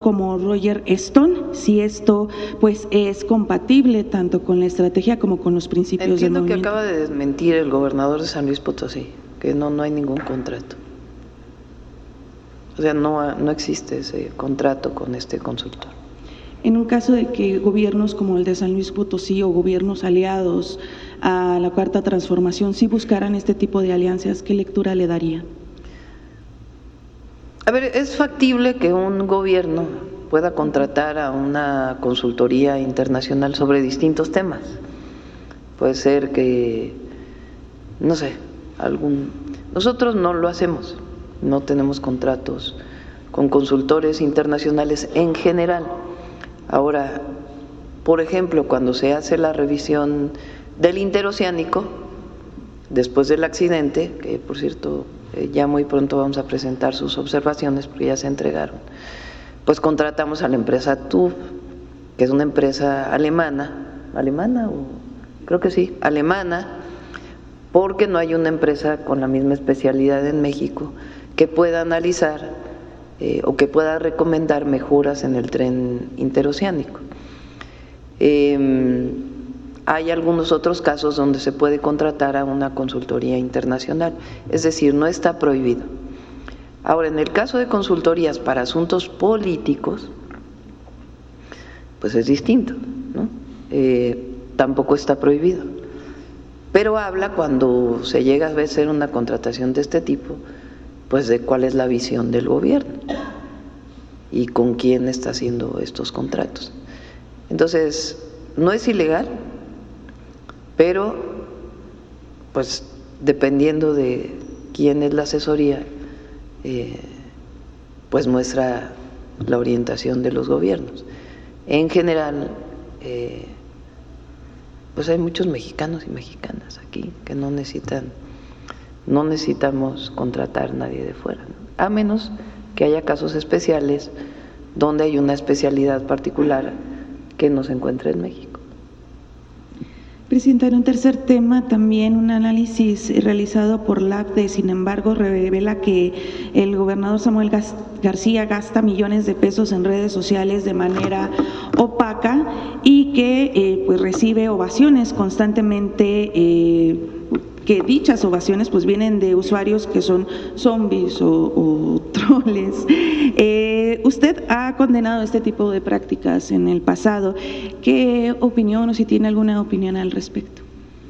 como Roger Stone, si esto pues es compatible tanto con la estrategia como con los principios del movimiento. Entiendo que acaba de desmentir el gobernador de San Luis Potosí, que no hay ningún contrato. O sea, no existe ese contrato con este consultor. En un caso de que gobiernos como el de San Luis Potosí o gobiernos aliados a la Cuarta Transformación sí buscaran este tipo de alianzas, ¿qué lectura le daría? A ver, es factible que un gobierno pueda contratar a una consultoría internacional sobre distintos temas. Puede ser que, no sé, nosotros no lo hacemos, no tenemos contratos con consultores internacionales en general. Ahora, por ejemplo, cuando se hace la revisión del interoceánico, después del accidente, que por cierto ya muy pronto vamos a presentar sus observaciones porque ya se entregaron, pues contratamos a la empresa TÜV, que es una empresa alemana, creo que sí, alemana, porque no hay una empresa con la misma especialidad en México que pueda analizar o que pueda recomendar mejoras en el tren interoceánico. Hay algunos otros casos donde se puede contratar a una consultoría internacional, es decir, no está prohibido. Ahora, en el caso de consultorías para asuntos políticos, pues es distinto, ¿no? Tampoco está prohibido, pero habla cuando se llega a hacer una contratación de este tipo, pues de cuál es la visión del gobierno y con quién está haciendo estos contratos. Entonces, no es ilegal, pero pues dependiendo de quién es la asesoría, pues muestra la orientación de los gobiernos. En general, pues hay muchos mexicanos y mexicanas aquí que no necesitamos contratar a nadie de fuera, ¿no? A menos que haya casos especiales donde hay una especialidad particular que no se encuentra en México. Presidenta, en un tercer tema, también un análisis realizado por LAPDE, sin embargo, revela que el gobernador Samuel García gasta millones de pesos en redes sociales de manera opaca y que pues recibe ovaciones constantemente, que dichas ovaciones pues vienen de usuarios que son zombies o troles. Usted ha condenado este tipo de prácticas en el pasado. ¿Qué opinión o si tiene alguna opinión al respecto?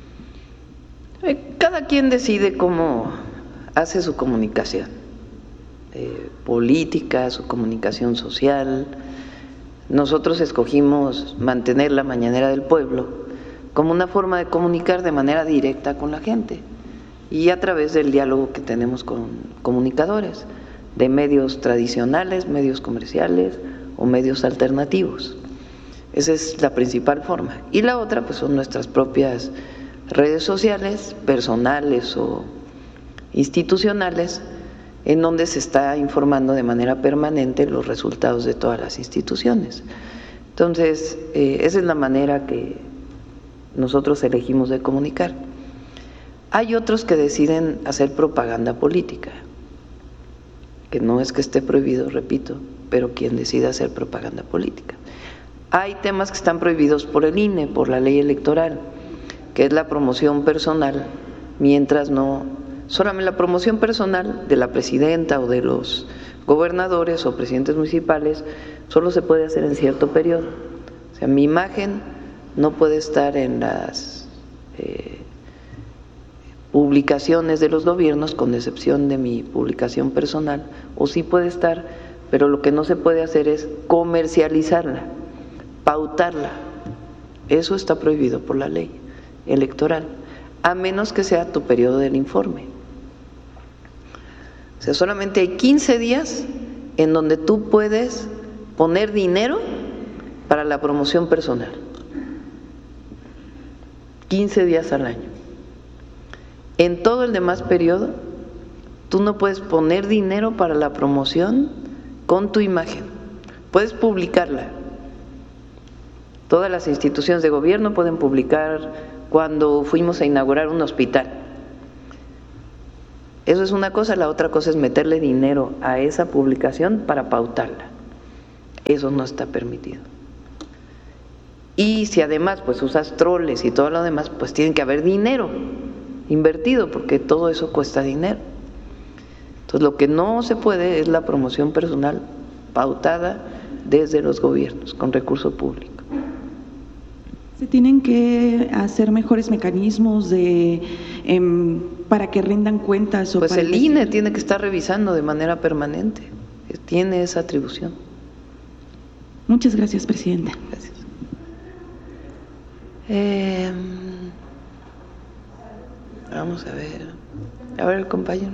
Cada quien decide cómo hace su comunicación política, su comunicación social. Nosotros escogimos mantener la Mañanera del Pueblo como una forma de comunicar de manera directa con la gente y a través del diálogo que tenemos con comunicadores de medios tradicionales, medios comerciales o medios alternativos. Esa es la principal forma. Y la otra pues son nuestras propias redes sociales, personales o institucionales, en donde se está informando de manera permanente los resultados de todas las instituciones. Entonces, esa es la manera que nosotros elegimos de comunicar. Hay otros que deciden hacer propaganda política, que no es que esté prohibido, repito, pero quien decide hacer propaganda política. Hay temas que están prohibidos por el INE, por la ley electoral, que es la promoción personal, mientras no, solamente la promoción personal de la presidenta o de los gobernadores o presidentes municipales solo se puede hacer en cierto periodo. O sea, mi imagen no puede estar en las publicaciones de los gobiernos, con excepción de mi publicación personal, o sí puede estar, pero lo que no se puede hacer es comercializarla, pautarla. Eso está prohibido por la ley electoral, a menos que sea tu periodo del informe. O sea, solamente hay 15 días en donde tú puedes poner dinero para la promoción personal. 15 días al año. En todo el demás periodo, tú no puedes poner dinero para la promoción con tu imagen. Puedes publicarla. Todas las instituciones de gobierno pueden publicar cuando fuimos a inaugurar un hospital. Eso es una cosa, la otra cosa es meterle dinero a esa publicación para pautarla. eso no está permitido. Y si además pues usas troles y todo lo demás, pues tiene que haber dinero invertido, porque todo eso cuesta dinero. Entonces lo que no se puede es la promoción personal pautada desde los gobiernos con recurso público. ¿Se tienen que hacer mejores mecanismos para que rindan cuentas? Pues el INE tiene que estar revisando de manera permanente, tiene esa atribución. Muchas gracias, Presidenta. Gracias. Vamos a ver el compañero.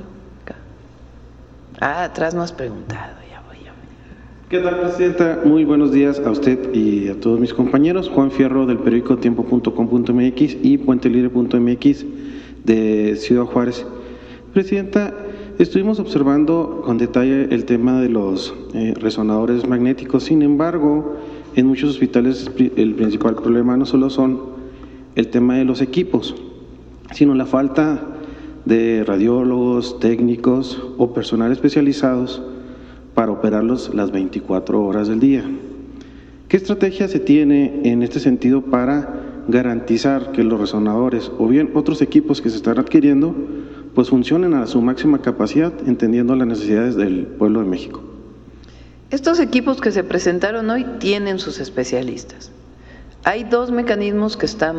Acá. Atrás no has preguntado. ¿Qué tal, Presidenta? Muy buenos días a usted y a todos mis compañeros. Juan Fierro, del periódico tiempo.com.mx y puentelibre.mx de Ciudad Juárez. Presidenta, estuvimos observando con detalle el tema de los resonadores magnéticos. Sin embargo, en muchos hospitales el principal problema no solo son el tema de los equipos, sino la falta de radiólogos, técnicos o personal especializados para operarlos las 24 horas del día. ¿Qué estrategia se tiene en este sentido para garantizar que los resonadores o bien otros equipos que se están adquiriendo pues funcionen a su máxima capacidad, entendiendo las necesidades del pueblo de México? Estos equipos que se presentaron hoy tienen sus especialistas. Hay dos mecanismos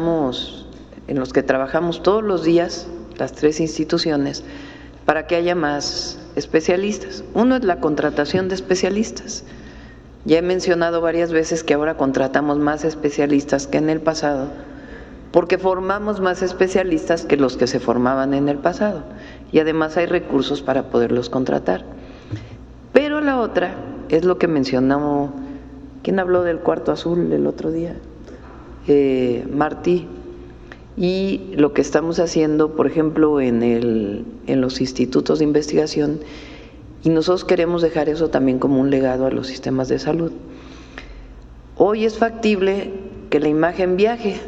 en los que trabajamos todos los días, las tres instituciones, para que haya más especialistas. Uno es la contratación de especialistas. Ya he mencionado varias veces que ahora contratamos más especialistas que en el pasado, porque formamos más especialistas que los que se formaban en el pasado, y además hay recursos para poderlos contratar. Pero la otra es lo que mencionó, ¿quién habló del cuarto azul el otro día? Martí. Y lo que estamos haciendo, por ejemplo, en los institutos de investigación, y nosotros queremos dejar eso también como un legado a los sistemas de salud. Hoy es factible que la imagen viaje,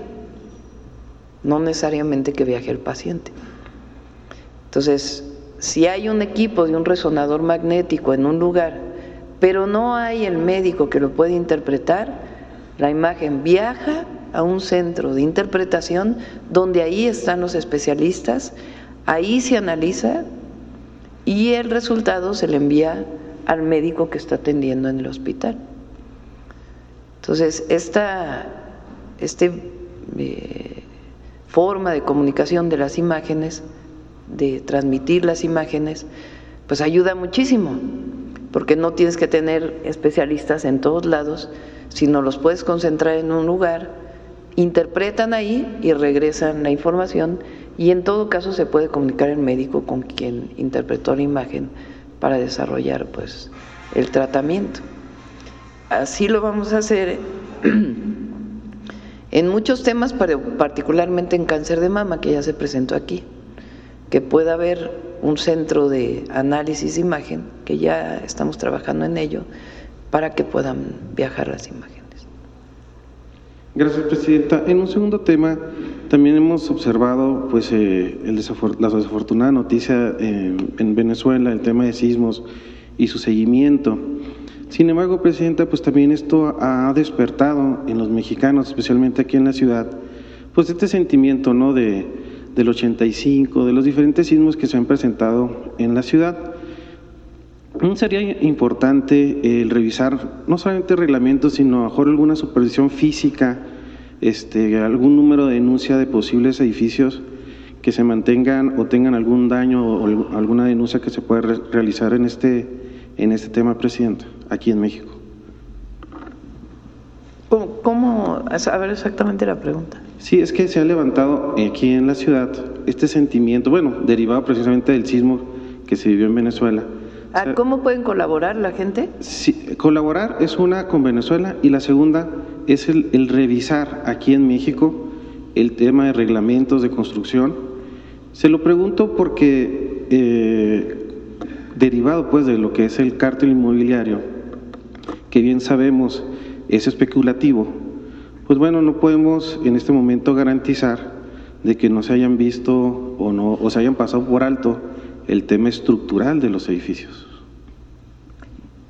no necesariamente que viaje el paciente. Entonces, si hay un equipo de un resonador magnético en un lugar, pero no hay el médico que lo pueda interpretar, la imagen viaja a un centro de interpretación donde ahí están los especialistas, ahí se analiza y el resultado se le envía al médico que está atendiendo en el hospital. Entonces, esta forma de comunicación de las imágenes, de transmitir las imágenes, pues ayuda muchísimo, porque no tienes que tener especialistas en todos lados, sino los puedes concentrar en un lugar, interpretan ahí y regresan la información, y en todo caso se puede comunicar el médico con quien interpretó la imagen para desarrollar pues el tratamiento. Así lo vamos a hacer en muchos temas, pero particularmente en cáncer de mama, que ya se presentó aquí, que pueda haber un centro de análisis de imagen, que ya estamos trabajando en ello, para que puedan viajar las imágenes. Gracias, Presidenta. En un segundo tema, también hemos observado pues la desafortunada noticia en Venezuela, el tema de sismos y su seguimiento. Sin embargo, Presidenta, pues también esto ha despertado en los mexicanos, especialmente aquí en la ciudad, pues este sentimiento, ¿no?, del 85, de los diferentes sismos que se han presentado en la ciudad. Sería importante el revisar no solamente reglamentos, sino mejor alguna supervisión física, algún número de denuncia de posibles edificios que se mantengan o tengan algún daño o alguna denuncia que se pueda realizar en este tema, Presidenta, aquí en México. ¿Cómo? A ver exactamente la pregunta. Sí, es que se ha levantado aquí en la ciudad este sentimiento, derivado precisamente del sismo que se vivió en Venezuela. ¿Cómo pueden colaborar la gente? Sí, colaborar es una con Venezuela, y la segunda es el revisar aquí en México el tema de reglamentos de construcción. Se lo pregunto porque derivado pues de lo que es el cártel inmobiliario, que bien sabemos es especulativo, pues no podemos en este momento garantizar de que no se hayan visto o se hayan pasado por alto el tema estructural de los edificios.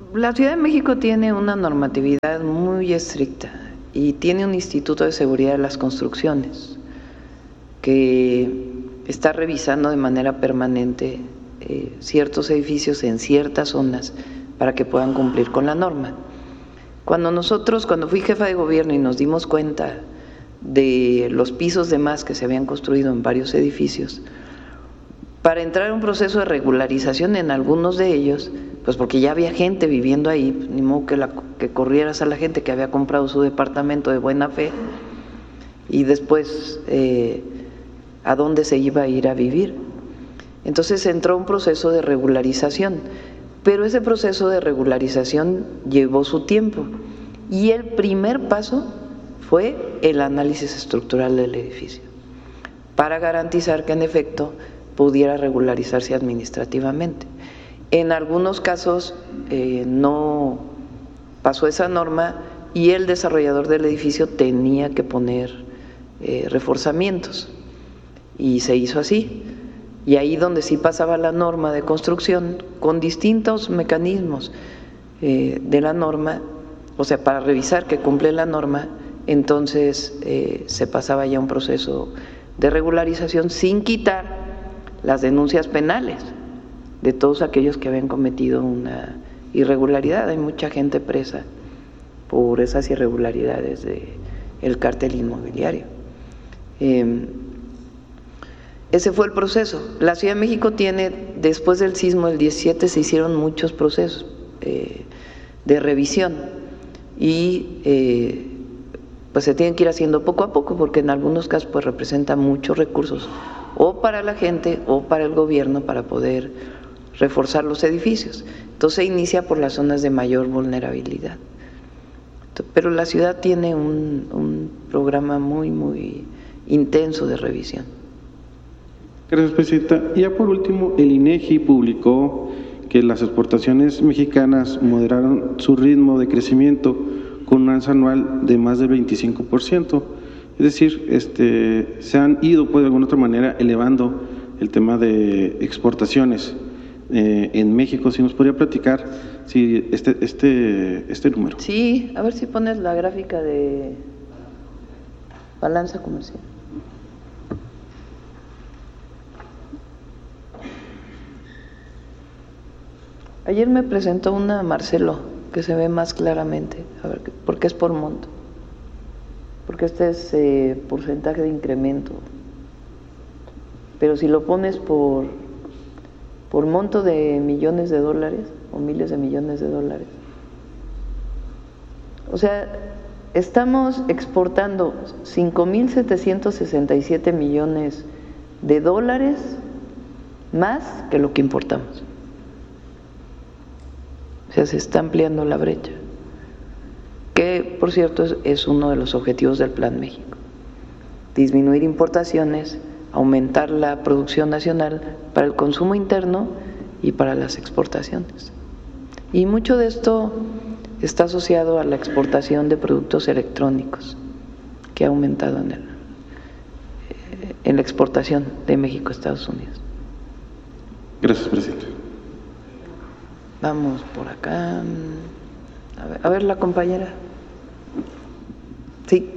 La Ciudad de México tiene una normatividad muy estricta y tiene un Instituto de Seguridad de las Construcciones que está revisando de manera permanente ciertos edificios en ciertas zonas para que puedan cumplir con la norma. Cuando fui jefa de gobierno y nos dimos cuenta de los pisos de más que se habían construido en varios edificios, para entrar a un proceso de regularización en algunos de ellos, pues porque ya había gente viviendo ahí, ni modo que corrieras a la gente que había comprado su departamento de buena fe y después a dónde se iba a ir a vivir. Entonces entró un proceso de regularización, pero ese proceso de regularización llevó su tiempo y el primer paso fue el análisis estructural del edificio para garantizar que en efecto pudiera regularizarse administrativamente. En algunos casos no pasó esa norma y el desarrollador del edificio tenía que poner reforzamientos y se hizo así. Y ahí donde sí pasaba la norma de construcción, con distintos mecanismos de la norma, o sea, para revisar que cumple la norma, entonces se pasaba ya un proceso de regularización sin quitar las denuncias penales de todos aquellos que habían cometido una irregularidad. Hay mucha gente presa por esas irregularidades del cártel inmobiliario. Ese fue el proceso. La Ciudad de México tiene, después del sismo del 17, se hicieron muchos procesos de revisión y pues se tienen que ir haciendo poco a poco porque en algunos casos pues representa muchos recursos o para la gente o para el gobierno para poder reforzar los edificios. Entonces se inicia por las zonas de mayor vulnerabilidad. Pero la ciudad tiene un programa muy, muy intenso de revisión. Gracias, Presidenta. Y ya por último, el INEGI publicó que las exportaciones mexicanas moderaron su ritmo de crecimiento con un alza anual de más del 25%. Es decir, se han ido, pues, de alguna otra manera, elevando el tema de exportaciones en México. Si nos podría platicar si este número. Sí, a ver si pones la gráfica de balanza comercial. Ayer me presentó una Marcelo que se ve más claramente, a ver, porque es por monto, porque este es porcentaje de incremento, pero si lo pones por monto de millones de dólares o miles de millones de dólares, o sea, estamos exportando 5.767 millones de dólares más que lo que importamos. O sea, se está ampliando la brecha, que por cierto es uno de los objetivos del Plan México: disminuir importaciones, aumentar la producción nacional para el consumo interno y para las exportaciones. Y mucho de esto está asociado a la exportación de productos electrónicos, que ha aumentado en la exportación de México a Estados Unidos. Gracias, Presidente. Vamos por acá. A ver la compañera. Sí.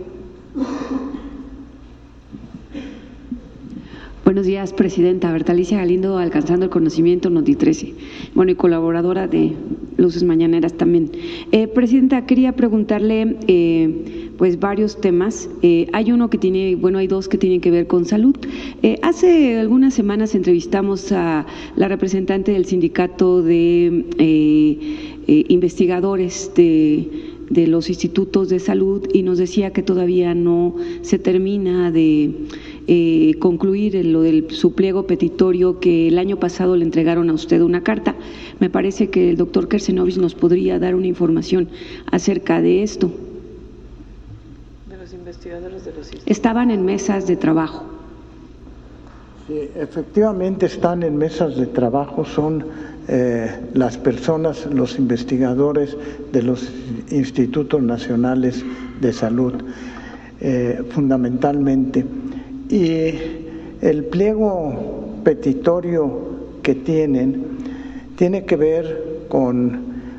Buenos días, Presidenta. Bertalicia Galindo, Alcanzando el Conocimiento, Noti 13. Bueno, y colaboradora de Luces Mañaneras también. Presidenta, quería preguntarle pues varios temas. Hay uno que tiene, bueno, hay dos que tienen que ver con salud. Hace algunas semanas entrevistamos a la representante del sindicato de investigadores de los institutos de salud y nos decía que todavía no se termina de concluir lo del su pliego petitorio, que el año pasado le entregaron a usted una carta. Me parece que el doctor Kersenovich nos podría dar una información acerca de esto. De los investigadores de los institutos. Estaban en mesas de trabajo. Sí, efectivamente están en mesas de trabajo, son las personas, los investigadores de los institutos nacionales de salud, fundamentalmente. Y el pliego petitorio que tiene que ver con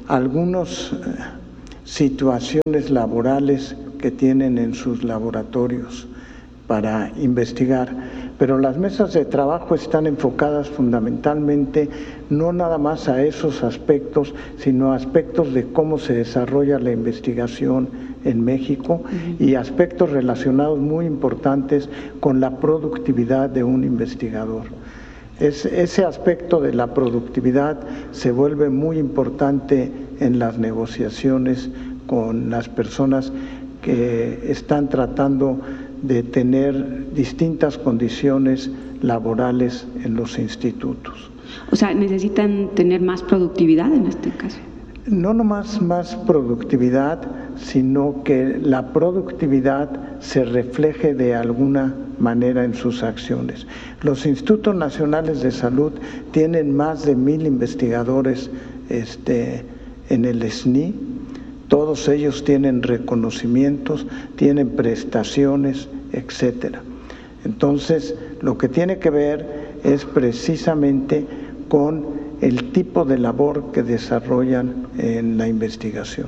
algunas situaciones laborales que tienen en sus laboratorios para investigar, pero las mesas de trabajo están enfocadas fundamentalmente no nada más a esos aspectos, sino a aspectos de cómo se desarrolla la investigación en México y aspectos relacionados muy importantes con la productividad de un investigador. Ese aspecto de la productividad se vuelve muy importante en las negociaciones con las personas que están tratando de tener distintas condiciones laborales en los institutos. O sea, ¿necesitan tener más productividad en este caso? No nomás más productividad, sino que la productividad se refleje de alguna manera en sus acciones. Los Institutos Nacionales de Salud tienen más de 1,000 investigadores en el SNI. Todos ellos tienen reconocimientos, tienen prestaciones, etcétera. Entonces, lo que tiene que ver es precisamente con el tipo de labor que desarrollan en la investigación.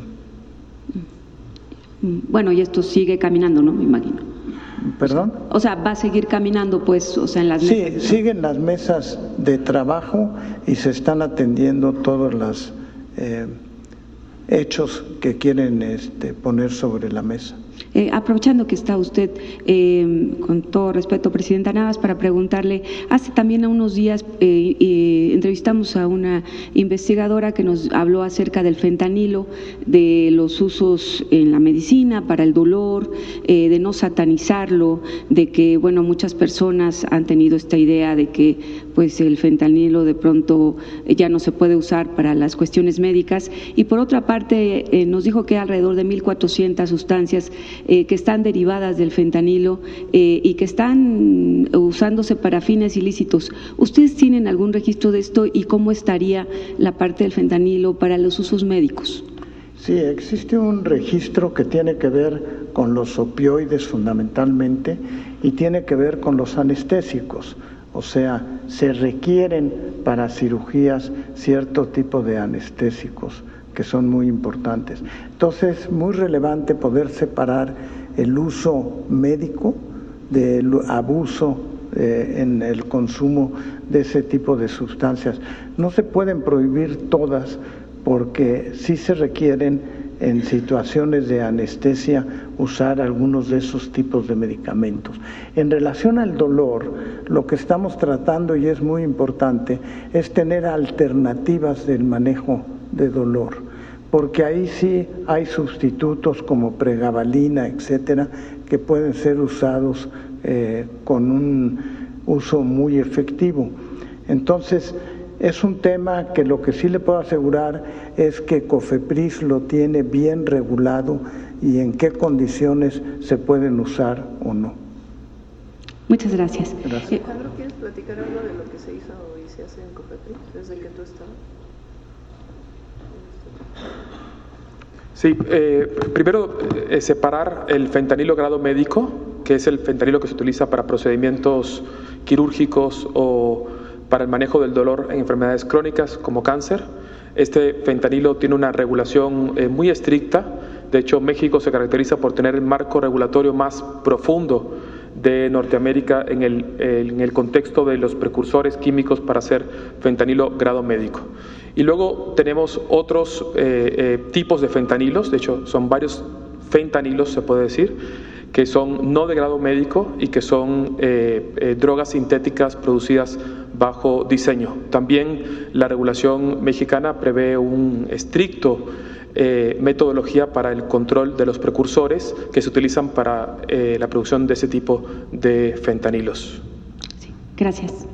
Bueno, y esto sigue caminando, ¿no? Me imagino. ¿Perdón? O sea, va a seguir caminando, pues, o sea, en las mesas. Sí, siguen las mesas de trabajo y se están atendiendo todos los hechos que quieren poner sobre la mesa. Aprovechando que está usted, con todo respeto, Presidenta, nada más para preguntarle, hace también unos días entrevistamos a una investigadora que nos habló acerca del fentanilo, de los usos en la medicina para el dolor, de no satanizarlo, de que, bueno, muchas personas han tenido esta idea de que pues el fentanilo de pronto ya no se puede usar para las cuestiones médicas, y por otra parte nos dijo que alrededor de 1,400 sustancias que están derivadas del fentanilo y que están usándose para fines ilícitos. ¿Ustedes tienen algún registro de esto y cómo estaría la parte del fentanilo para los usos médicos? Sí, existe un registro que tiene que ver con los opioides fundamentalmente y tiene que ver con los anestésicos. O sea, se requieren para cirugías cierto tipo de anestésicos que son muy importantes. Entonces, es muy relevante poder separar el uso médico del abuso en el consumo de ese tipo de sustancias. No se pueden prohibir todas porque sí se requieren en situaciones de anestesia usar algunos de esos tipos de medicamentos. En relación al dolor, lo que estamos tratando, y es muy importante, es tener alternativas del manejo de dolor, porque ahí sí hay sustitutos como pregabalina, etcétera, que pueden ser usados con un uso muy efectivo. Entonces, es un tema que lo que sí le puedo asegurar es que COFEPRIS lo tiene bien regulado y en qué condiciones se pueden usar o no. Muchas gracias. Gracias. Alejandro, ¿quieres platicar algo de lo que se hizo y se hace en COFEPRIS desde que tú estabas? Sí, primero separar el fentanilo grado médico, que es el fentanilo que se utiliza para procedimientos quirúrgicos o para el manejo del dolor en enfermedades crónicas como cáncer. Este fentanilo tiene una regulación muy estricta. De hecho, México se caracteriza por tener el marco regulatorio más profundo de Norteamérica en el contexto de los precursores químicos para hacer fentanilo grado médico. Y luego tenemos otros tipos de fentanilos, de hecho son varios fentanilos, se puede decir, que son no de grado médico y que son drogas sintéticas producidas bajo diseño. También la regulación mexicana prevé un estricto metodología para el control de los precursores que se utilizan para la producción de ese tipo de fentanilos. Sí, gracias.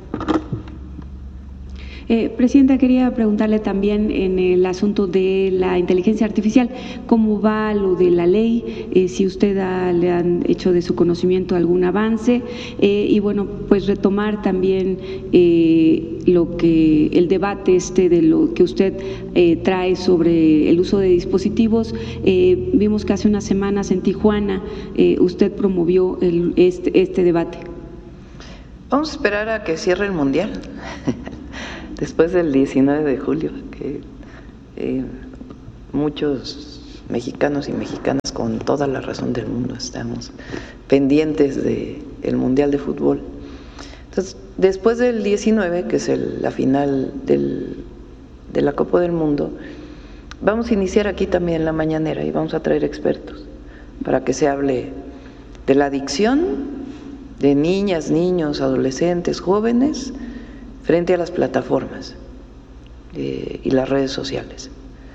Presidenta, quería preguntarle también en el asunto de la inteligencia artificial, ¿cómo va lo de la ley? Si usted le han hecho de su conocimiento algún avance y bueno, pues retomar también el debate de lo que usted trae sobre el uso de dispositivos. Vimos que hace unas semanas en Tijuana usted promovió este debate. Vamos a esperar a que cierre el Mundial. Después del 19 de julio, que muchos mexicanos y mexicanas con toda la razón del mundo estamos pendientes del Mundial de Fútbol. Entonces, después del 19, que es la final de la Copa del Mundo, vamos a iniciar aquí también la mañanera y vamos a traer expertos para que se hable de la adicción de niñas, niños, adolescentes, jóvenes frente a las plataformas y las redes sociales.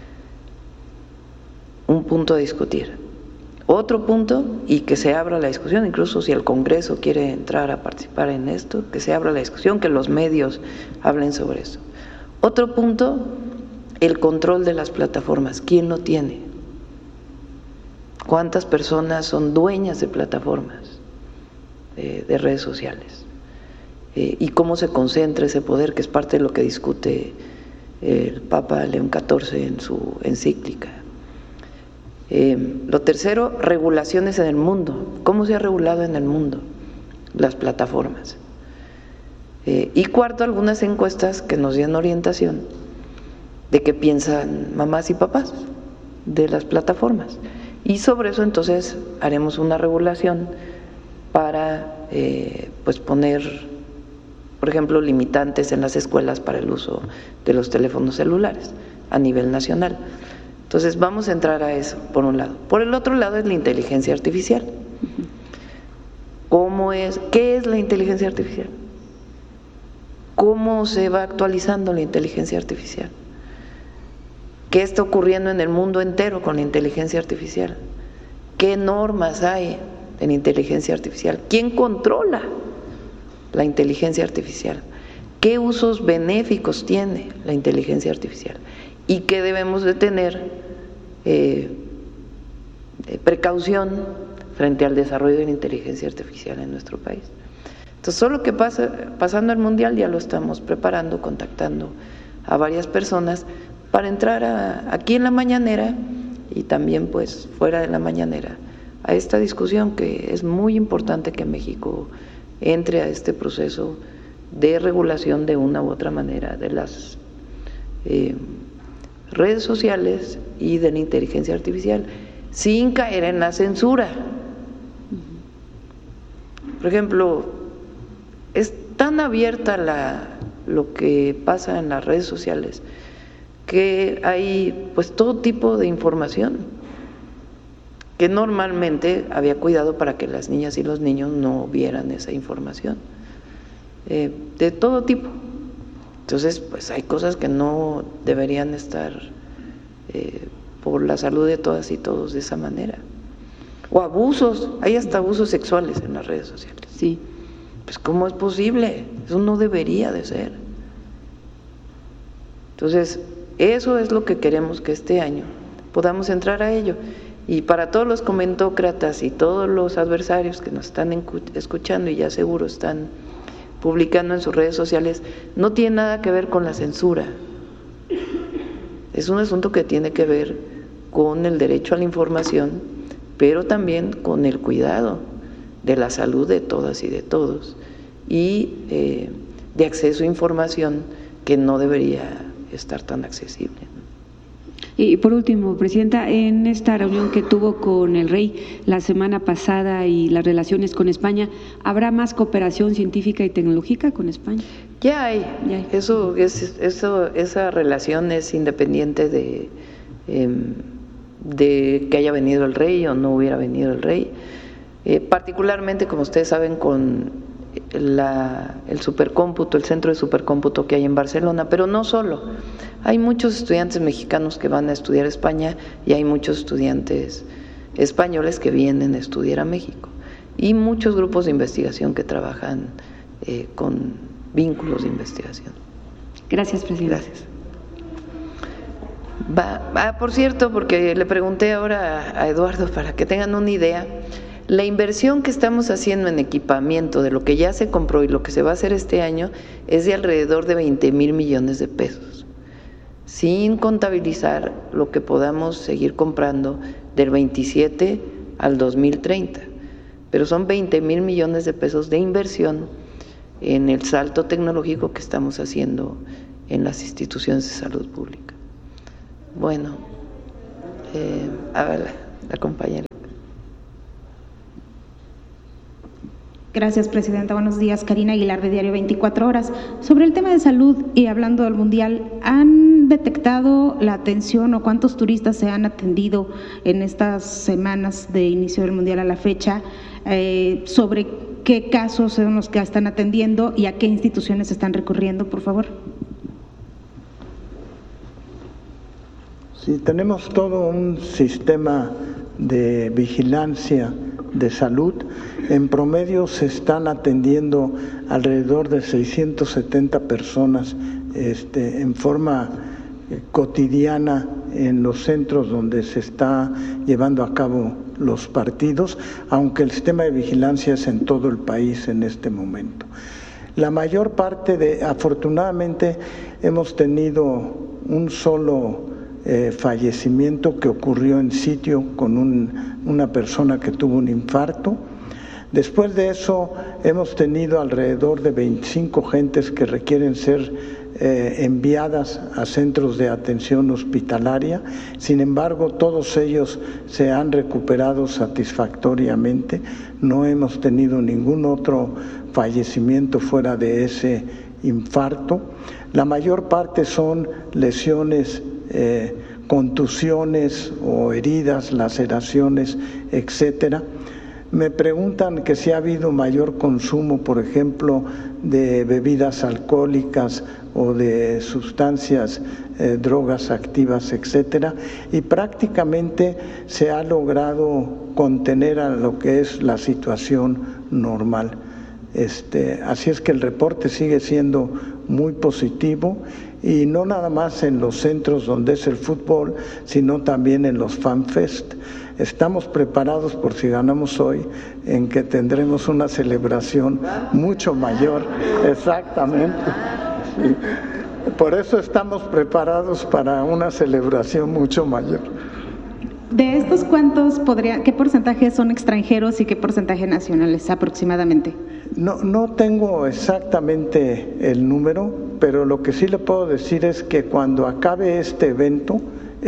Un punto a discutir. Otro punto, y que se abra la discusión, incluso si el Congreso quiere entrar a participar en esto, que se abra la discusión, que los medios hablen sobre eso. Otro punto, el control de las plataformas. ¿Quién lo tiene? ¿Cuántas personas son dueñas de plataformas de redes sociales? Y cómo se concentra ese poder, que es parte de lo que discute el Papa León XIV en su encíclica. Lo tercero, regulaciones en el mundo. ¿Cómo se ha regulado en el mundo las plataformas? Y cuarto, algunas encuestas que nos den orientación de qué piensan mamás y papás de las plataformas. Y sobre eso entonces haremos una regulación para pues poner, por ejemplo, limitantes en las escuelas para el uso de los teléfonos celulares a nivel nacional. Entonces vamos a entrar a eso, por un lado. Por el otro lado es la inteligencia artificial. ¿Qué es la inteligencia artificial? ¿Cómo se va actualizando la inteligencia artificial? ¿Qué está ocurriendo en el mundo entero con la inteligencia artificial? ¿Qué normas hay en inteligencia artificial? ¿Quién controla la inteligencia artificial? ¿Qué usos benéficos tiene la inteligencia artificial? Y qué debemos de tener precaución frente al desarrollo de la inteligencia artificial en nuestro país. Entonces, solo que pasando el Mundial ya lo estamos preparando, contactando a varias personas para entrar aquí en la mañanera y también pues fuera de la mañanera a esta discusión, que es muy importante que México entre a este proceso de regulación de una u otra manera de las redes sociales y de la inteligencia artificial, sin caer en la censura. Por ejemplo, es tan abierta lo que pasa en las redes sociales que hay pues todo tipo de información que normalmente había cuidado para que las niñas y los niños no vieran esa información, de todo tipo. Entonces, pues hay cosas que no deberían estar por la salud de todas y todos de esa manera. O abusos, hay hasta abusos sexuales en las redes sociales. Sí. Pues ¿cómo es posible? Eso no debería de ser. Entonces, eso es lo que queremos que este año podamos entrar a ello. Y para todos los comentócratas y todos los adversarios que nos están escuchando y ya seguro están publicando en sus redes sociales, no tiene nada que ver con la censura. Es un asunto que tiene que ver con el derecho a la información, pero también con el cuidado de la salud de todas y de todos, y de acceso a información que no debería estar tan accesible. Y por último, Presidenta, en esta reunión que tuvo con el rey la semana pasada y las relaciones con España, ¿habrá más cooperación científica y tecnológica con España? Ya hay. Esa relación es independiente de que haya venido el rey o no hubiera venido el rey. Particularmente, como ustedes saben, con el supercómputo, el centro de supercómputo que hay en Barcelona, pero no solo. Hay muchos estudiantes mexicanos que van a estudiar a España y hay muchos estudiantes españoles que vienen a estudiar a México, y muchos grupos de investigación que trabajan con vínculos de investigación. Gracias, Presidenta. Gracias. Por cierto, porque le pregunté ahora a Eduardo para que tengan una idea, la inversión que estamos haciendo en equipamiento de lo que ya se compró y lo que se va a hacer este año es de alrededor de 20,000 millones de pesos, sin contabilizar lo que podamos seguir comprando del 27 al 2030. Pero son 20,000 millones de pesos de inversión en el salto tecnológico que estamos haciendo en las instituciones de salud pública. Bueno, A ver, la compañera. Gracias, Presidenta. Buenos días. Karina Aguilar, de Diario 24 Horas. Sobre el tema de salud y hablando del Mundial, ¿han detectado la atención o cuántos turistas se han atendido en estas semanas de inicio del Mundial a la fecha? Sobre qué casos son los que están atendiendo y a qué instituciones están recurriendo, por favor. Sí, tenemos todo un sistema de vigilancia de salud. En promedio se están atendiendo alrededor de 670 personas en forma cotidiana en los centros donde se está llevando a cabo los partidos, aunque el sistema de vigilancia es en todo el país en este momento. La mayor parte afortunadamente hemos tenido un solo fallecimiento que ocurrió en sitio con una persona que tuvo un infarto. Después de eso hemos tenido alrededor de 25 gentes que requieren ser enviadas a centros de atención hospitalaria. Sin embargo, todos ellos se han recuperado satisfactoriamente. No hemos tenido ningún otro fallecimiento fuera de ese infarto. La mayor parte son lesiones, contusiones o heridas, laceraciones, etcétera. Me preguntan que si ha habido mayor consumo, por ejemplo, de bebidas alcohólicas o de sustancias, drogas activas, etcétera, y prácticamente se ha logrado contener a lo que es la situación normal. Así es que el reporte sigue siendo muy positivo, y no nada más en los centros donde es el fútbol, sino también en los FanFest. Estamos preparados, por si ganamos hoy, en que tendremos una celebración mucho mayor. Exactamente. Sí. Por eso estamos preparados para una celebración mucho mayor. De estos, ¿qué porcentaje son extranjeros y qué porcentaje nacionales aproximadamente? No tengo exactamente el número, pero lo que sí le puedo decir es que cuando acabe este evento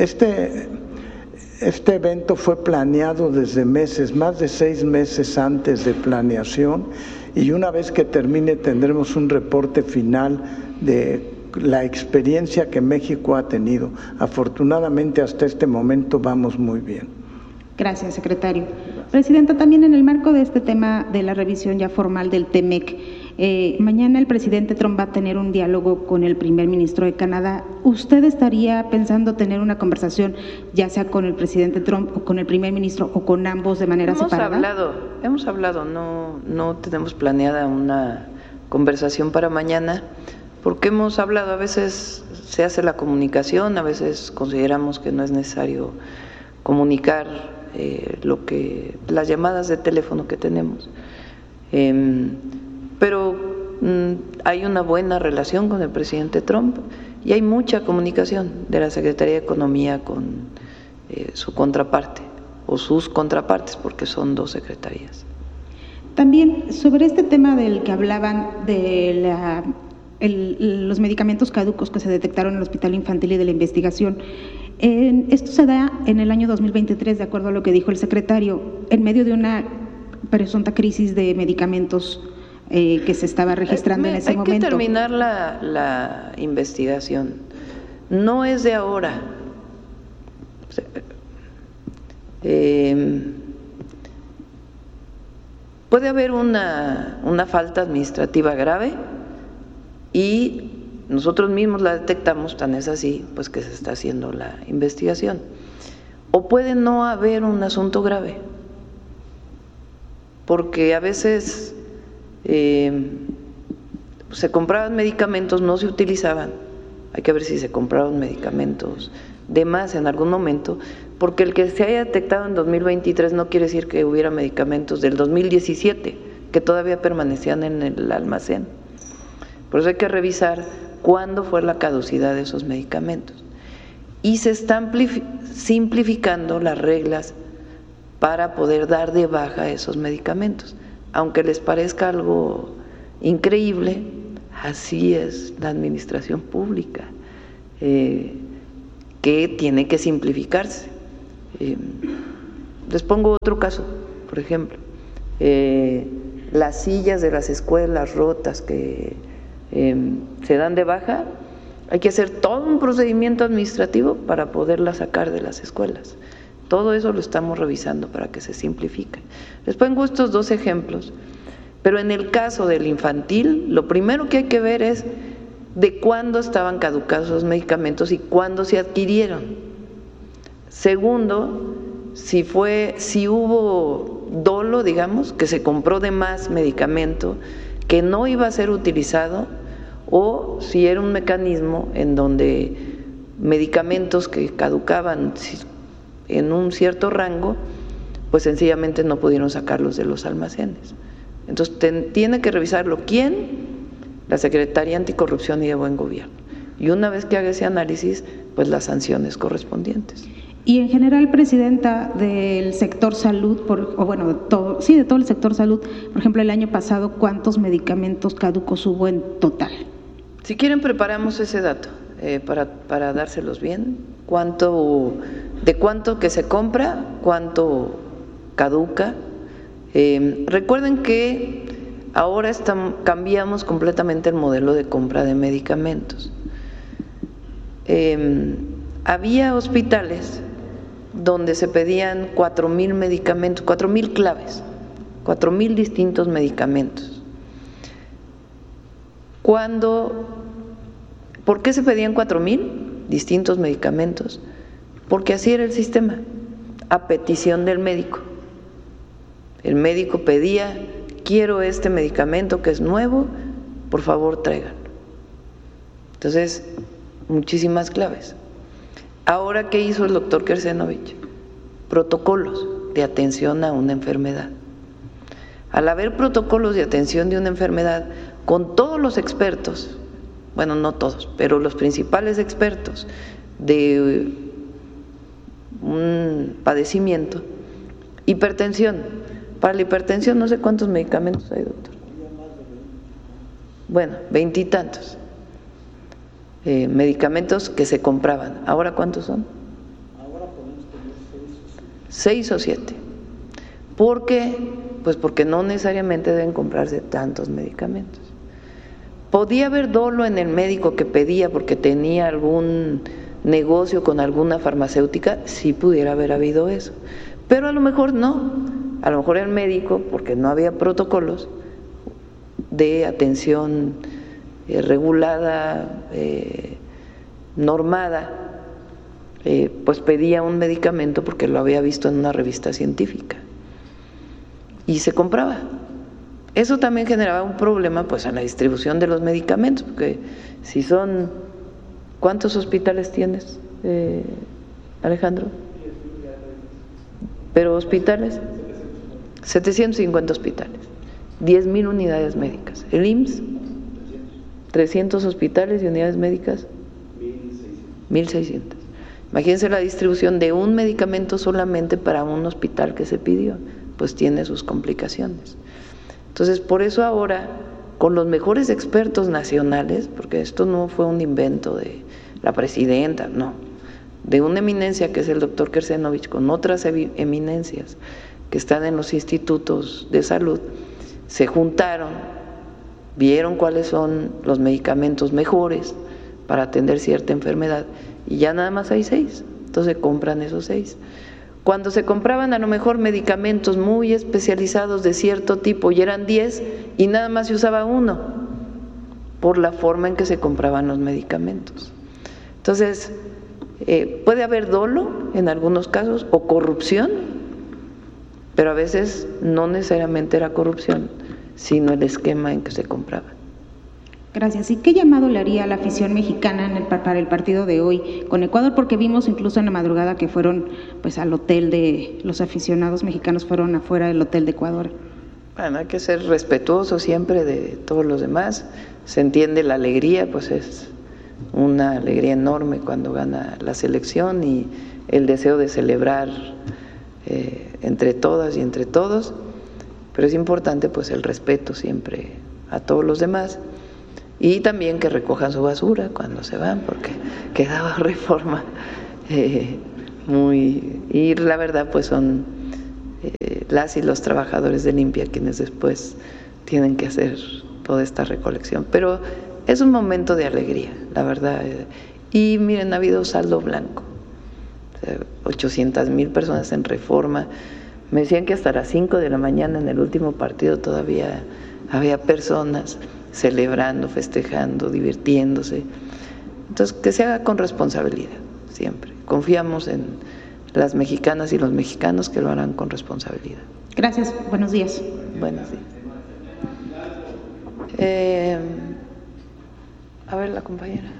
fue planeado desde meses, más de 6 meses antes de planeación, y una vez que termine tendremos un reporte final de la experiencia que México ha tenido. Afortunadamente hasta este momento vamos muy bien. Gracias, secretario. Presidenta, también en el marco de este tema de la revisión ya formal del TEMEC, mañana el presidente Trump va a tener un diálogo con el primer ministro de Canadá. ¿Usted estaría pensando tener una conversación ya sea con el presidente Trump o con el primer ministro o con ambos de manera separada? Hemos hablado, no tenemos planeada una conversación para mañana, porque hemos hablado, a veces se hace la comunicación, a veces consideramos que no es necesario comunicar las llamadas de teléfono que tenemos, pero hay una buena relación con el presidente Trump y hay mucha comunicación de la Secretaría de Economía con su contraparte o sus contrapartes, porque son 2 secretarías. También sobre este tema del que hablaban de los medicamentos caducos que se detectaron en el Hospital Infantil y de la investigación. Esto se da en el año 2023, de acuerdo a lo que dijo el secretario, en medio de una presunta crisis de medicamentos que se estaba registrando en ese momento. Hay que terminar la investigación. No es de ahora. Puede haber una falta administrativa grave y nosotros mismos la detectamos, tan es así, pues que se está haciendo la investigación. O puede no haber un asunto grave, porque a veces se compraban medicamentos, no se utilizaban. Hay que ver si se compraron medicamentos de más en algún momento, porque el que se haya detectado en 2023 no quiere decir que hubiera medicamentos del 2017 que todavía permanecían en el almacén. Por eso hay que revisar cuándo fue la caducidad de esos medicamentos. Y se están simplificando las reglas para poder dar de baja esos medicamentos. Aunque les parezca algo increíble, así es la administración pública, que tiene que simplificarse. Les pongo otro caso, por ejemplo, las sillas de las escuelas rotas que se dan de baja, hay que hacer todo un procedimiento administrativo para poderlas sacar de las escuelas. Todo eso lo estamos revisando para que se simplifique. Les pongo estos dos ejemplos, pero en el caso del infantil, lo primero que hay que ver es de cuándo estaban caducados los medicamentos y cuándo se adquirieron. Segundo, si hubo dolo, digamos, que se compró de más medicamento que no iba a ser utilizado, o si era un mecanismo en donde medicamentos que caducaban en un cierto rango, pues sencillamente no pudieron sacarlos de los almacenes. Entonces tiene que revisarlo ¿quién? La Secretaría Anticorrupción y de Buen Gobierno. Y una vez que haga ese análisis, pues las sanciones correspondientes. Y en general, Presidenta, del sector salud, de todo el sector salud, por ejemplo, el año pasado, ¿cuántos medicamentos caducos hubo en total? Si quieren, preparamos ese dato para dárselos bien. De cuánto que se compra, cuánto caduca. Recuerden que ahora cambiamos completamente el modelo de compra de medicamentos. Había hospitales donde se pedían 4,000 medicamentos, 4,000 claves, 4,000 distintos medicamentos. ¿Por qué se pedían 4,000 distintos medicamentos? Porque así era el sistema, a petición del médico. El médico pedía, quiero este medicamento que es nuevo, por favor tráiganlo. Entonces, muchísimas claves. Ahora, ¿qué hizo el doctor Kersenovich? Protocolos de atención a una enfermedad. Al haber protocolos de atención de una enfermedad, con todos los expertos, bueno, no todos, pero los principales expertos de un padecimiento, hipertensión. Para la hipertensión no sé cuántos medicamentos hay, doctor. Bueno, 20 y tantos medicamentos que se compraban. ¿Ahora cuántos son? Ahora podemos tener 6 o 7. ¿Por qué? Pues porque no necesariamente deben comprarse tantos medicamentos. ¿Podía haber dolo en el médico que pedía porque tenía algún negocio con alguna farmacéutica? Sí pudiera haber habido eso, pero a lo mejor no. A lo mejor el médico, porque no había protocolos de atención regulada, normada, pues pedía un medicamento porque lo había visto en una revista científica y se compraba. Eso también generaba un problema pues en la distribución de los medicamentos, porque si son, ¿cuántos hospitales tienes, Alejandro? ¿Pero hospitales? 750 hospitales, 10,000 unidades médicas. El IMSS, 300 hospitales y unidades médicas, 1,600. Imagínense la distribución de un medicamento solamente para un hospital que se pidió, pues tiene sus complicaciones. Entonces, por eso ahora, con los mejores expertos nacionales, porque esto no fue un invento de la presidenta, no, de una eminencia que es el doctor Kersenovich, con otras eminencias que están en los institutos de salud, se juntaron, vieron cuáles son los medicamentos mejores para atender cierta enfermedad, y ya nada más hay 6, entonces compran esos 6. Cuando se compraban a lo mejor medicamentos muy especializados de cierto tipo y eran 10 y nada más se usaba 1, por la forma en que se compraban los medicamentos. Entonces, puede haber dolo en algunos casos o corrupción, pero a veces no necesariamente era corrupción, sino el esquema en que se compraba. Gracias. ¿Y qué llamado le haría a la afición mexicana para el partido de hoy con Ecuador? Porque vimos incluso en la madrugada que fueron pues al hotel de los aficionados mexicanos, fueron afuera del hotel de Ecuador. Bueno, hay que ser respetuoso siempre de todos los demás. Se entiende la alegría, pues es una alegría enorme cuando gana la selección y el deseo de celebrar entre todas y entre todos, pero es importante pues el respeto siempre a todos los demás y también que recojan su basura cuando se van, porque quedaba Reforma y la verdad pues son las y los trabajadores de limpia quienes después tienen que hacer toda esta recolección, pero es un momento de alegría, la verdad. Y miren, ha habido saldo blanco, 800,000 personas en Reforma. Me decían que hasta las 5 de la mañana en el último partido todavía había personas celebrando, festejando, divirtiéndose. Entonces, que se haga con responsabilidad, siempre. Confiamos en las mexicanas y los mexicanos que lo harán con responsabilidad. Gracias, buenos días. Buenos días. A ver, la compañera.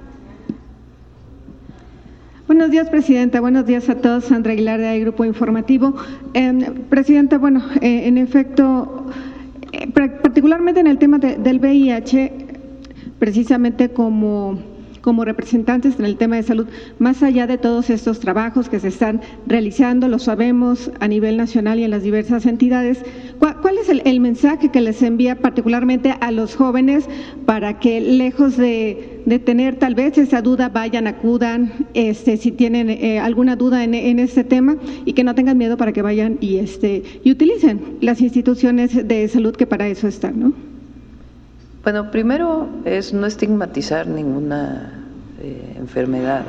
Buenos días, Presidenta. Buenos días a todos. Sandra Aguilar, de Grupo Informativo. Presidenta, bueno, en efecto, particularmente en el tema del VIH, precisamente como representantes en el tema de salud, más allá de todos estos trabajos que se están realizando, lo sabemos a nivel nacional y en las diversas entidades, ¿cuál es el mensaje que les envía particularmente a los jóvenes para que, lejos de tener tal vez esa duda, vayan, acudan, si tienen alguna duda en este tema, y que no tengan miedo para que vayan y utilicen las instituciones de salud que para eso están, ¿no? Bueno, primero es no estigmatizar ninguna enfermedad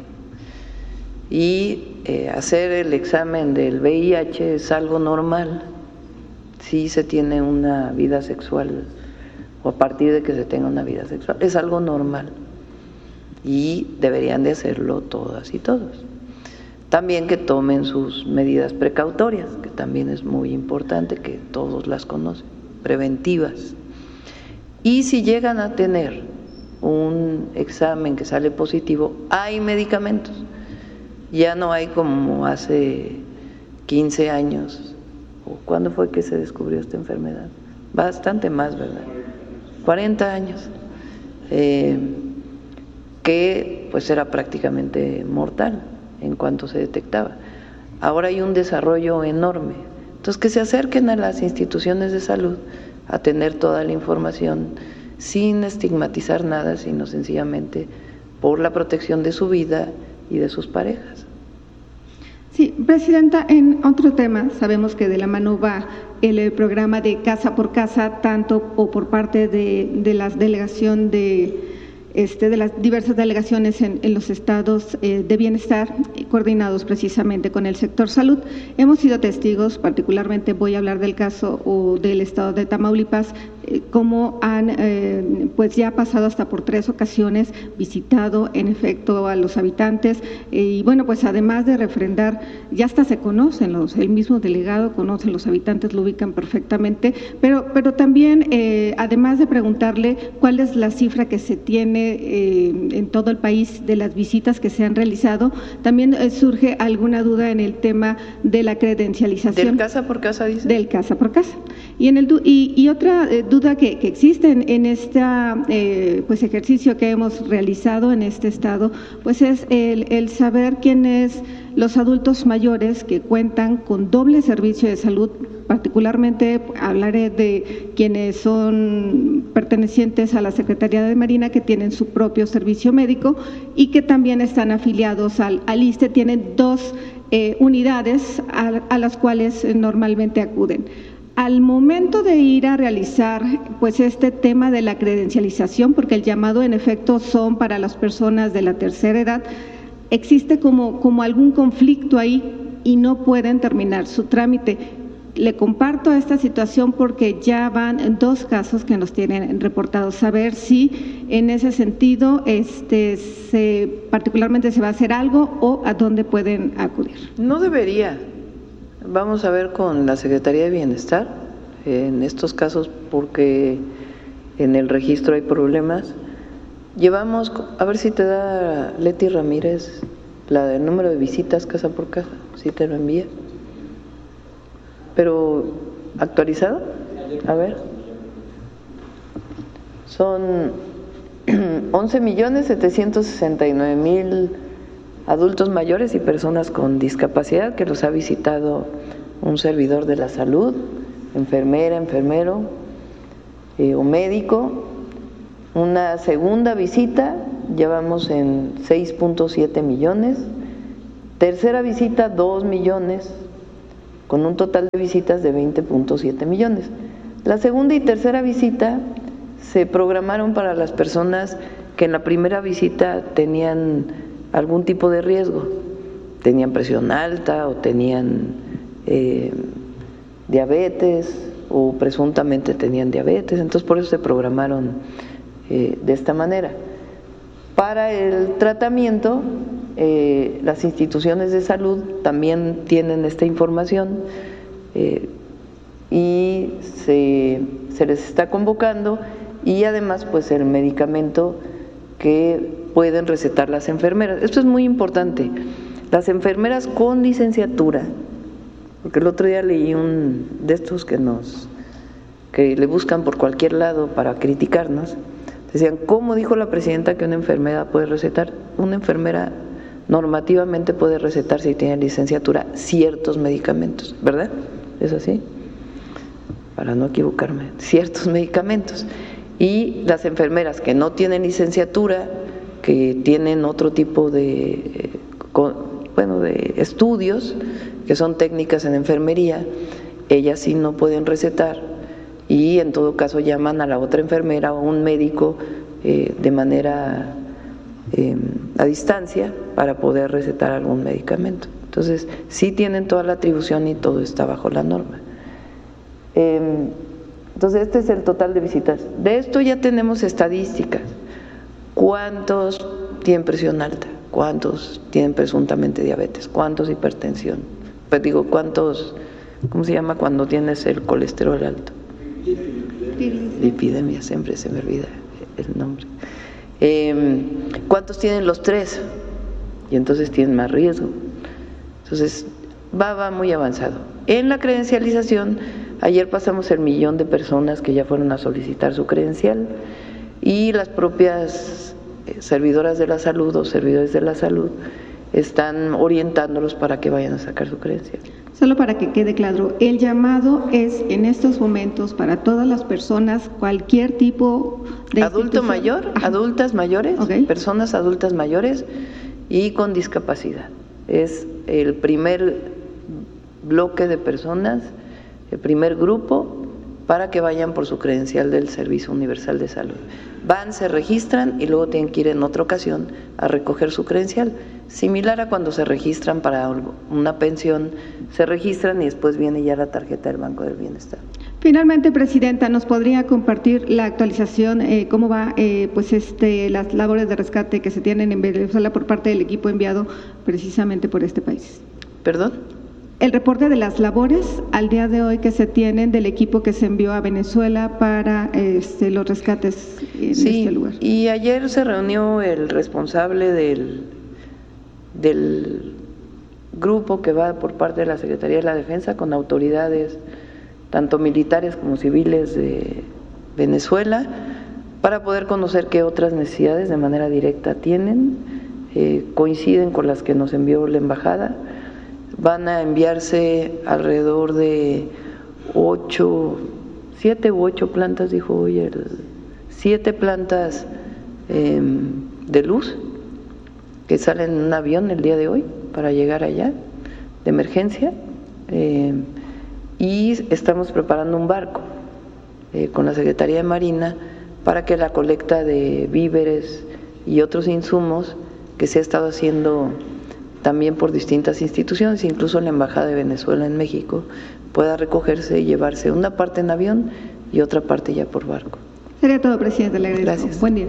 y hacer el examen del VIH es algo normal si se tiene una vida sexual o a partir de que se tenga una vida sexual, es algo normal y deberían de hacerlo todas y todos. También que tomen sus medidas precautorias, que también es muy importante, que todos las conocen, preventivas. Y si llegan a tener un examen que sale positivo, hay medicamentos. Ya no hay como hace 15 años, o ¿cuándo fue que se descubrió esta enfermedad? Bastante más, ¿verdad? 40 años, que pues era prácticamente mortal en cuanto se detectaba. Ahora hay un desarrollo enorme. Entonces, que se acerquen a las instituciones de salud a tener toda la información sin estigmatizar nada, sino sencillamente por la protección de su vida y de sus parejas. Sí, Presidenta, en otro tema, sabemos que de la mano va el programa de Casa por Casa, tanto o por parte de la delegación de las diversas delegaciones en los estados de bienestar, coordinados precisamente con el sector salud. Hemos sido testigos, particularmente voy a hablar del caso o del estado de Tamaulipas, cómo han pues ya pasado hasta por 3 ocasiones visitado en efecto a los habitantes y bueno, pues además de refrendar, ya hasta se conocen el mismo delegado conoce los habitantes, lo ubican perfectamente, pero también además de preguntarle cuál es la cifra que se tiene en todo el país de las visitas que se han realizado, también surge alguna duda en el tema de la credencialización. ¿Del casa por casa, dice? Del casa por casa. Y otra duda que existe en este pues ejercicio que hemos realizado en este estado, pues es el saber quiénes los adultos mayores que cuentan con doble servicio de salud, particularmente hablaré de quienes son pertenecientes a la Secretaría de Marina, que tienen su propio servicio médico y que también están afiliados al ISSSTE, tienen 2 unidades a las cuales normalmente acuden. Al momento de ir a realizar pues este tema de la credencialización, porque el llamado en efecto son para las personas de la tercera edad, existe como algún conflicto ahí y no pueden terminar su trámite. Le comparto esta situación porque ya van 2 casos que nos tienen reportados. Saber si en ese sentido particularmente se va a hacer algo o a dónde pueden acudir. No debería. Vamos a ver con la Secretaría de Bienestar en estos casos porque en el registro hay problemas. Llevamos, a ver si te da Leti Ramírez el número de visitas casa por casa, si te lo envía. Pero actualizado, a ver, son 11.769.000 adultos mayores y personas con discapacidad que los ha visitado un servidor de la salud, enfermera, enfermero o médico. Una segunda visita llevamos en 6.7 millones Tercera visita, 2 millones, con un total de visitas de 20.7 millones. La segunda y tercera visita se programaron para las personas que en la primera visita tenían algún tipo de riesgo, tenían presión alta o tenían diabetes o presuntamente tenían diabetes, entonces por eso se programaron de esta manera. Para el tratamiento, las instituciones de salud también tienen esta información y se les está convocando, y además pues el medicamento que pueden recetar las enfermeras. Esto es muy importante. Las enfermeras con licenciatura, porque el otro día leí un de estos que le buscan por cualquier lado para criticarnos, decían, ¿cómo dijo la presidenta que una enfermera puede recetar? Una enfermera normativamente puede recetar, si tiene licenciatura, ciertos medicamentos, ¿verdad? ¿Es así? Para no equivocarme, ciertos medicamentos. Y las enfermeras que no tienen licenciatura, que tienen otro tipo de estudios, que son técnicas en enfermería, ellas sí no pueden recetar, y en todo caso llaman a la otra enfermera o a un médico de manera a distancia para poder recetar algún medicamento. Entonces, sí tienen toda la atribución y todo está bajo la norma. Entonces, este es el total de visitas. De esto ya tenemos estadísticas. ¿Cuántos tienen presión alta? ¿Cuántos tienen presuntamente diabetes? ¿Cuántos hipertensión? Pues digo, ¿cuántos, cómo se llama cuando tienes el colesterol alto? Lipidemia, siempre se me olvida el nombre. ¿Cuántos tienen los 3? Y entonces tienen más riesgo. Entonces, va muy avanzado. En la credencialización, ayer pasamos el 1,000,000 de personas que ya fueron a solicitar su credencial, y las propias servidoras de la salud o servidores de la salud están orientándolos para que vayan a sacar su credencial. Solo para que quede claro, el llamado es en estos momentos para todas las personas, cualquier tipo de adulto mayor, adultas mayores, okay, personas adultas mayores y con discapacidad. Es el primer bloque de personas, el primer grupo para que vayan por su credencial del Servicio Universal de Salud. Van, se registran y luego tienen que ir en otra ocasión a recoger su credencial. Similar a cuando se registran para una pensión, se registran y después viene ya la tarjeta del Banco del Bienestar. Finalmente, Presidenta, ¿nos podría compartir la actualización, cómo va las labores de rescate que se tienen en Venezuela por parte del equipo enviado precisamente por este país? ¿Perdón? El reporte de las labores al día de hoy que se tienen del equipo que se envió a Venezuela para los rescates en este lugar. Y ayer se reunió el responsable del grupo que va por parte de la Secretaría de la Defensa con autoridades tanto militares como civiles de Venezuela para poder conocer qué otras necesidades de manera directa tienen, coinciden con las que nos envió la embajada. Van a enviarse alrededor de 7 u 8 plantas, dijo hoy, 7 plantas de luz que salen en un avión el día de hoy para llegar allá de emergencia, y estamos preparando un barco con la Secretaría de Marina para que la colecta de víveres y otros insumos que se ha estado haciendo también por distintas instituciones, incluso la Embajada de Venezuela en México, pueda recogerse y llevarse una parte en avión y otra parte ya por barco. Sería todo, Presidente, le agradezco. Gracias. Buen día.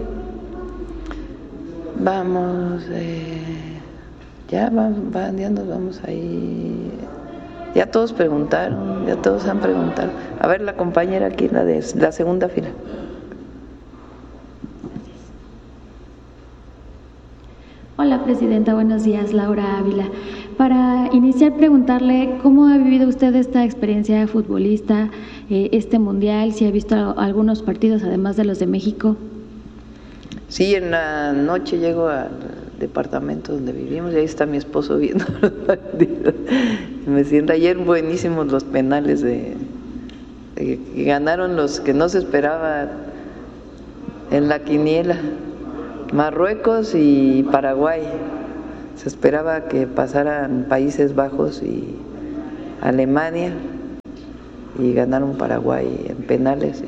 Vamos, ya vamos ahí. Ya todos preguntaron, ya todos han preguntado. A ver, la compañera aquí, la de la segunda fila. Hola, Presidenta, buenos días, Laura Ávila. Para iniciar, preguntarle cómo ha vivido usted esta experiencia de futbolista, este mundial, si ha visto algunos partidos además de los de México. Sí, en la noche llego al departamento donde vivimos y ahí está mi esposo viendo los partidos. Me siento, ayer buenísimos los penales que ganaron los que no se esperaba en la quiniela, Marruecos y Paraguay. Se esperaba que pasaran Países Bajos y Alemania y ganaron Paraguay en penales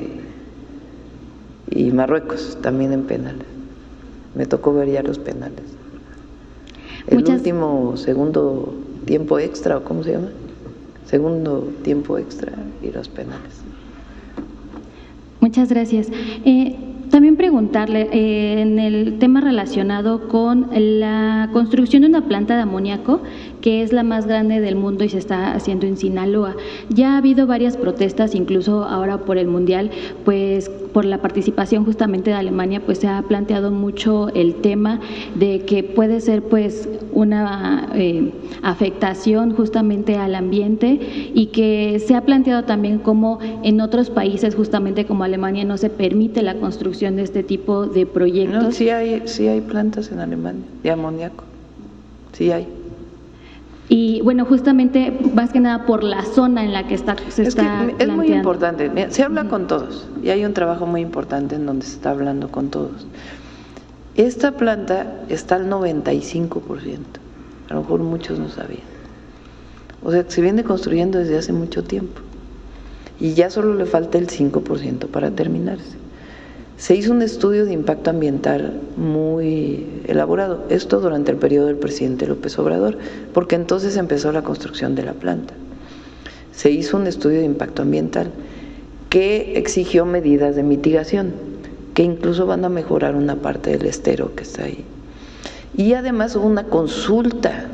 y Marruecos también en penales. Me tocó ver ya los penales. El último segundo tiempo extra, ¿o cómo se llama? Segundo tiempo extra y los penales. Muchas gracias. También preguntarle, en el tema relacionado con la construcción de una planta de amoníaco, que es la más grande del mundo y se está haciendo en Sinaloa. Ya ha habido varias protestas, incluso ahora por el Mundial, pues por la participación justamente de Alemania, pues se ha planteado mucho el tema de que puede ser pues una afectación justamente al ambiente, y que se ha planteado también como en otros países, justamente como Alemania, no se permite la construcción de este tipo de proyectos. No, sí hay plantas en Alemania de amoníaco, sí hay. Y bueno, justamente más que nada por la zona en la que está planteando. Es muy importante, mira, se habla con todos y hay un trabajo muy importante en donde se está hablando con todos. Esta planta está al 95%, a lo mejor muchos no sabían. O sea, se viene construyendo desde hace mucho tiempo y ya solo le falta el 5% para terminarse. Se hizo un estudio de impacto ambiental muy elaborado, esto durante el periodo del presidente López Obrador, porque entonces empezó la construcción de la planta. Se hizo un estudio de impacto ambiental que exigió medidas de mitigación, que incluso van a mejorar una parte del estero que está ahí. Y además hubo una consulta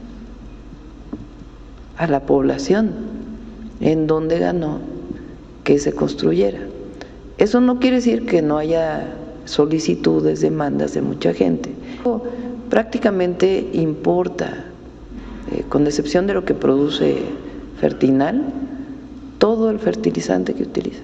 a la población en donde ganó que se construyera. Eso no quiere decir que no haya solicitudes, demandas de mucha gente. Prácticamente importa, con excepción de lo que produce Fertinal, todo el fertilizante que utiliza.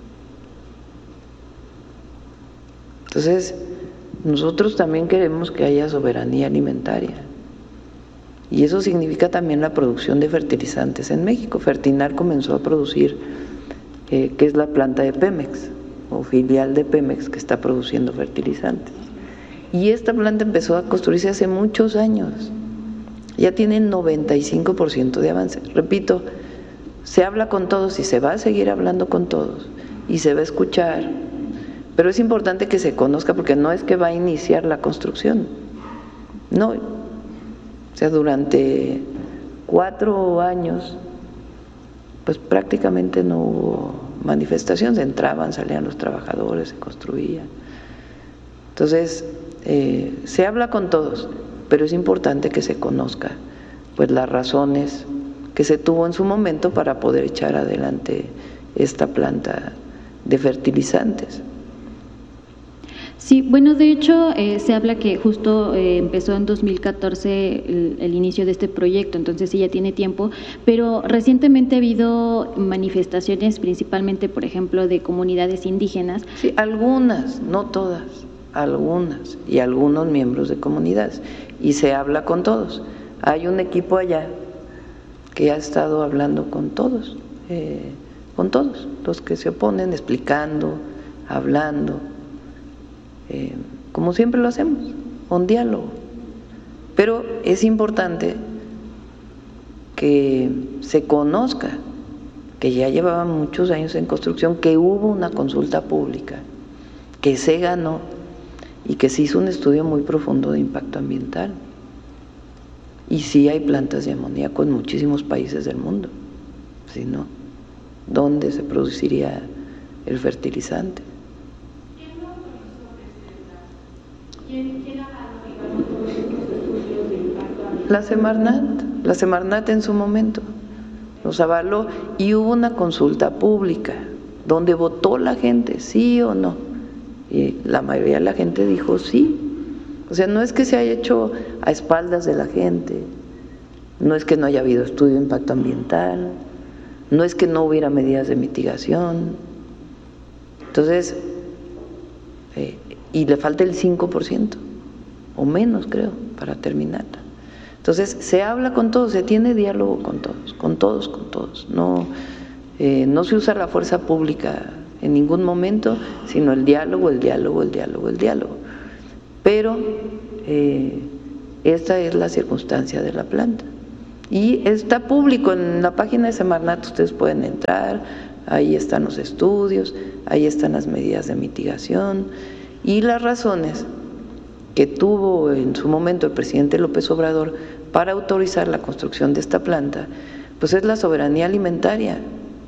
Entonces, nosotros también queremos que haya soberanía alimentaria. Y eso significa también la producción de fertilizantes en México. Fertinal comenzó a producir, que es la planta de Pemex, o filial de Pemex, que está produciendo fertilizantes. Y esta planta empezó a construirse hace muchos años. Ya tiene 95% de avance. Repito, se habla con todos y se va a seguir hablando con todos y se va a escuchar, pero es importante que se conozca, porque no es que va a iniciar la construcción, no. O sea, durante 4 años pues prácticamente no hubo manifestaciones, entraban, salían los trabajadores, se construía. Entonces, se habla con todos, pero es importante que se conozca pues las razones que se tuvo en su momento para poder echar adelante esta planta de fertilizantes. Sí, bueno, de hecho se habla que justo empezó en 2014 el inicio de este proyecto, entonces sí ya tiene tiempo, pero recientemente ha habido manifestaciones, principalmente, por ejemplo, de comunidades indígenas. Sí, algunas, no todas, algunas, y algunos miembros de comunidades, y se habla con todos. Hay un equipo allá que ha estado hablando con todos los que se oponen, explicando, hablando. Como siempre lo hacemos, un diálogo. Pero es importante que se conozca que ya llevaban muchos años en construcción, que hubo una consulta pública, que se ganó y que se hizo un estudio muy profundo de impacto ambiental. Y sí hay plantas de amoníaco en muchísimos países del mundo. Si no, ¿dónde se produciría el fertilizante? La Semarnat en su momento los avaló y hubo una consulta pública donde votó la gente, sí o no, y la mayoría de la gente dijo sí. O sea, no es que se haya hecho a espaldas de la gente, no es que no haya habido estudio de impacto ambiental, no es que no hubiera medidas de mitigación. Entonces, y le falta el 5% o menos, creo, para terminarla. Entonces, se habla con todos, se tiene diálogo con todos. No se usa la fuerza pública en ningún momento, sino el diálogo. Pero esta es la circunstancia de la planta. Y está público en la página de Semarnat, ustedes pueden entrar, ahí están los estudios, ahí están las medidas de mitigación y las razones que tuvo en su momento el presidente López Obrador para autorizar la construcción de esta planta, pues es la soberanía alimentaria.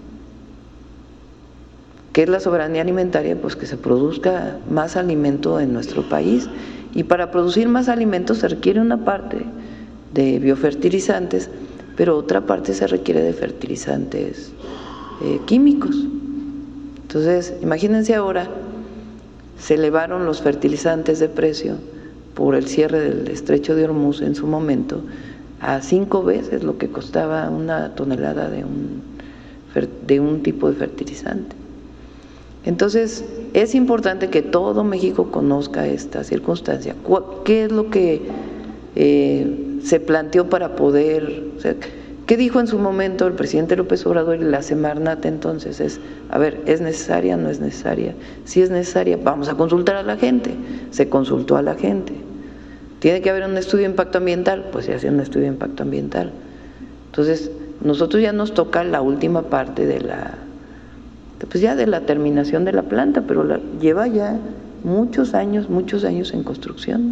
¿Qué es la soberanía alimentaria? Pues que se produzca más alimento en nuestro país, y para producir más alimentos se requiere una parte de biofertilizantes, pero otra parte se requiere de fertilizantes químicos. Entonces, imagínense ahora, se elevaron los fertilizantes de precio por el cierre del estrecho de Hormuz en su momento a 5 veces lo que costaba una tonelada de un tipo de fertilizante. Entonces, es importante que todo México conozca esta circunstancia. ¿Qué es lo que se planteó para poder, o sea, qué dijo en su momento el presidente López Obrador y la Semarnat entonces? Es, a ver, ¿es necesaria, no es necesaria? Si es necesaria, vamos a consultar a la gente. Se consultó a la gente. ¿Tiene que haber un estudio de impacto ambiental? Pues se hace un estudio de impacto ambiental. Entonces, nosotros ya nos toca la última parte de pues ya de la terminación de la planta, pero lleva ya muchos años en construcción.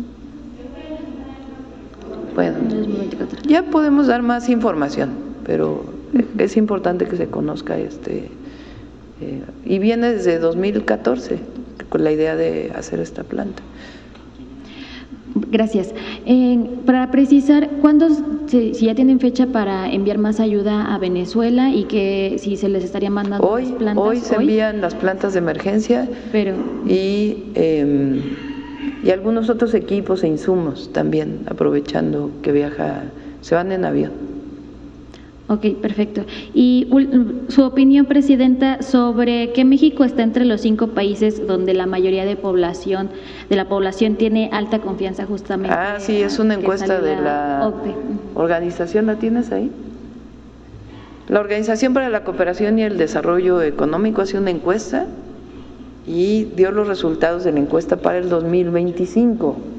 Bueno, ya podemos dar más información, pero es importante que se conozca y viene desde 2014 con la idea de hacer esta planta. Gracias. Para precisar, ¿cuándo, si ya tienen fecha para enviar más ayuda a Venezuela y que si se les estaría mandando las plantas? Hoy se envían las plantas de emergencia, y algunos otros equipos e insumos también, aprovechando que se van en avión. Ok, perfecto. Y su opinión, Presidenta, sobre que México está entre los 5 países donde la mayoría de la población tiene alta confianza justamente. Sí, es una encuesta de la OCDE. organización, ¿la tienes ahí? La Organización para la Cooperación y el Desarrollo Económico hace una encuesta y dio los resultados de la encuesta para el 2025.